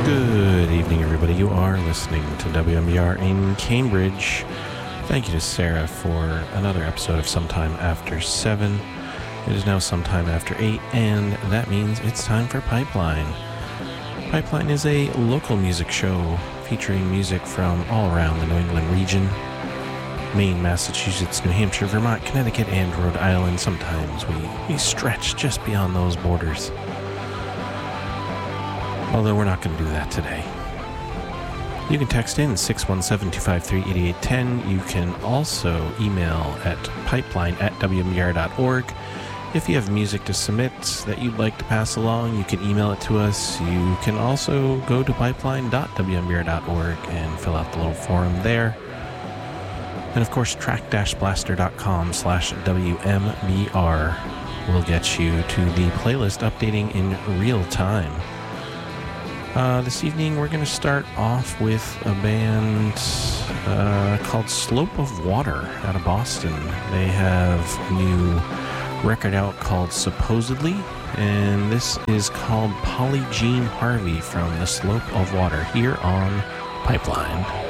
Good evening, everybody. You are listening to WMBR in Cambridge. Thank you to Sarah for another episode of Sometime After 7. It is now sometime after 8, and that means it's time for Pipeline. Pipeline is a local music show featuring music from all around the New England region. Maine, Massachusetts, New Hampshire, Vermont, Connecticut, and Rhode Island. Sometimes we stretch just beyond those borders. Although we're not going to do that today. You can text in 617-253-8810. You can also email at pipeline@wmbr.org. If you have music to submit that you'd like to pass along, you can email it to us. You can also go to pipeline.wmbr.org and fill out the little form there. And of course, track-blaster.com/WMBR will get you to the playlist updating in real time. This evening, we're going to start off with a band called Slope of Water out of Boston. They have a new record out called Supposedly, and this is called Polly Jean Harvey from the Slope of Water here on Pipeline.